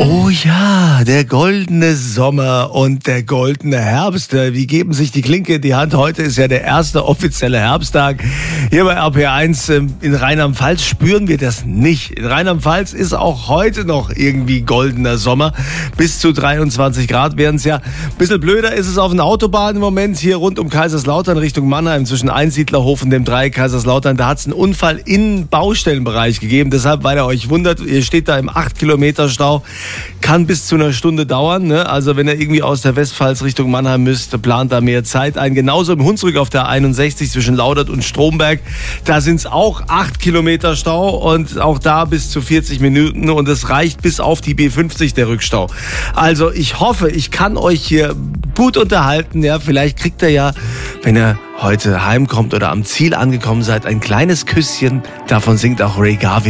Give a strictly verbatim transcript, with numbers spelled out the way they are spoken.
Oh ja, der goldene Sommer und der goldene Herbst. Wie geben sich die Klinke in die Hand? Heute ist ja der erste offizielle Herbsttag. Hier bei R P eins in Rheinland-Pfalz spüren wir das nicht. In Rheinland-Pfalz ist auch heute noch irgendwie goldener Sommer. Bis zu dreiundzwanzig Grad wären es ja. Ein bisschen blöder ist es auf den Autobahnen im Moment. Hier rund um Kaiserslautern Richtung Mannheim zwischen Einsiedlerhof und dem Dreieck Kaiserslautern. Da hat es einen Unfall im Baustellenbereich gegeben. Deshalb, weil ihr euch wundert, ihr steht da im acht Kilometer Stau. Kann bis zu einer Stunde dauern, ne? Also wenn ihr irgendwie aus der Westpfalz Richtung Mannheim müsst, plant da mehr Zeit ein. Genauso im Hunsrück auf der einundsechzig zwischen Laudert und Stromberg. Da sind es auch acht Kilometer Stau und auch da bis zu vierzig Minuten und es reicht bis auf die B fünfzig der Rückstau. Also ich hoffe, ich kann euch hier gut unterhalten. Ja, vielleicht kriegt ihr ja, wenn ihr heute heimkommt oder am Ziel angekommen seid, ein kleines Küsschen. Davon singt auch Ray Garvey.